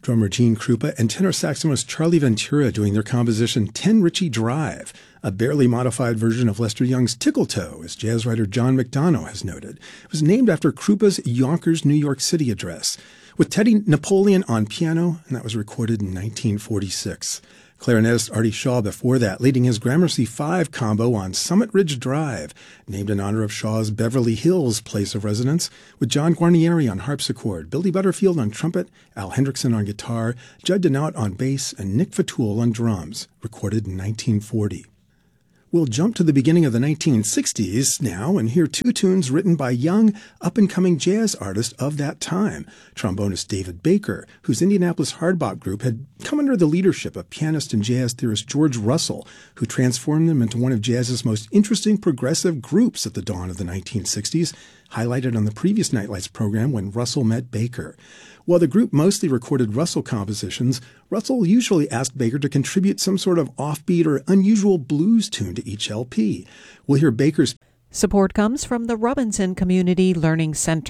Drummer Gene Krupa and tenor saxophonist Charlie Ventura doing their composition 10 Ritchie Drive, a barely modified version of Lester Young's Tickle Toe, as jazz writer John McDonough has noted. It was named after Krupa's Yonkers, New York City address, with Teddy Napoleon on piano, and that was recorded in 1946. Clarinetist Artie Shaw before that, leading his Gramercy 5 combo on Summit Ridge Drive, named in honor of Shaw's Beverly Hills place of residence, with John Guarnieri on harpsichord, Billy Butterfield on trumpet, Al Hendrickson on guitar, Judd Denaut on bass, and Nick Fatul on drums, recorded in 1940. We'll jump to the beginning of the 1960s now and hear two tunes written by young, up-and-coming jazz artists of that time. Trombonist David Baker, whose Indianapolis Hardbop group had come under the leadership of pianist and jazz theorist George Russell, who transformed them into one of jazz's most interesting progressive groups at the dawn of the 1960s, highlighted on the previous Nightlights program when Russell met Baker. While the group mostly recorded Russell compositions, Russell usually asked Baker to contribute some sort of offbeat or unusual blues tune to each LP. We'll hear Baker's support comes from the Robinson Community Learning Center.